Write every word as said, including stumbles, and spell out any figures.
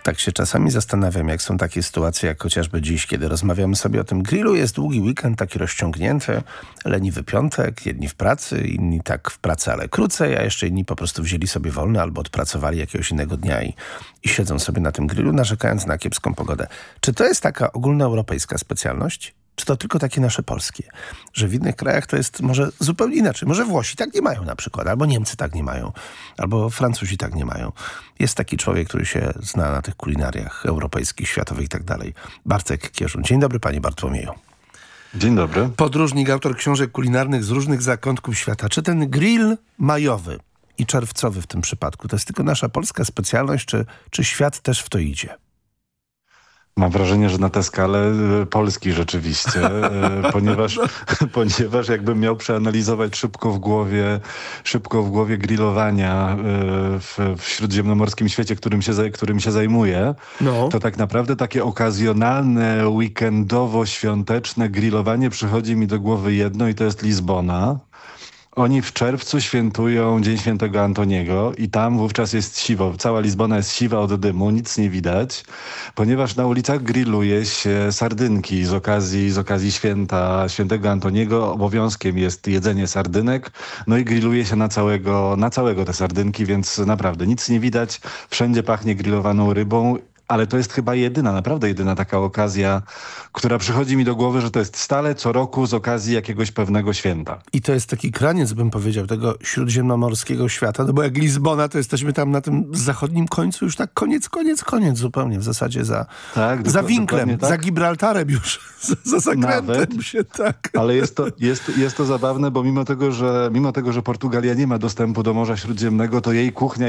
Tak się czasami zastanawiam, jak są takie sytuacje, jak chociażby dziś, kiedy rozmawiamy sobie o tym grillu. Jest długi weekend, taki rozciągnięty, leniwy piątek, jedni w pracy, inni tak w pracy, ale krócej, a jeszcze inni po prostu wzięli sobie wolne albo odpracowali jakiegoś innego dnia i, i siedzą sobie na tym grillu, narzekając na kiepską pogodę. Czy to jest taka ogólnoeuropejska specjalność? Czy to tylko takie nasze polskie? Że w innych krajach to jest może zupełnie inaczej. Może Włosi tak nie mają na przykład, albo Niemcy tak nie mają, albo Francuzi tak nie mają. Jest taki człowiek, który się zna na tych kulinariach europejskich, światowych i tak dalej. Bartek Kierzun. Dzień dobry, panie Bartłomieju. Dzień dobry. Podróżnik, autor książek kulinarnych z różnych zakątków świata. Czy ten grill majowy i czerwcowy w tym przypadku to jest tylko nasza polska specjalność, czy, czy świat też w to idzie? Mam wrażenie, że na tę skalę Polski rzeczywiście, ponieważ, ponieważ jakbym miał przeanalizować szybko w głowie, szybko w głowie grillowania w, w śródziemnomorskim świecie, którym się, którym się zajmuję, no. to tak naprawdę takie okazjonalne, weekendowo-świąteczne grillowanie przychodzi mi do głowy jedno i to jest Lizbona. Oni w czerwcu świętują Dzień Świętego Antoniego i tam wówczas jest siwo. Cała Lizbona jest siwa od dymu, nic nie widać, ponieważ na ulicach grilluje się sardynki z okazji, z okazji święta Świętego Antoniego. Obowiązkiem jest jedzenie sardynek, no i grilluje się na całego, na całego te sardynki, więc naprawdę nic nie widać. Wszędzie pachnie grillowaną rybą. Ale to jest chyba jedyna, naprawdę jedyna taka okazja, która przychodzi mi do głowy, że to jest stale co roku z okazji jakiegoś pewnego święta. I to jest taki kraniec, bym powiedział, tego śródziemnomorskiego świata, no bo jak Lizbona, to jesteśmy tam na tym zachodnim końcu już tak koniec, koniec, koniec zupełnie, w zasadzie za, tak, za winklem, tak? Za Gibraltarem już, za, za zakrętem Nawet, się, tak. Ale jest to, jest, jest to zabawne, bo mimo tego, że, mimo tego, że Portugalia nie ma dostępu do Morza Śródziemnego, to jej kuchnia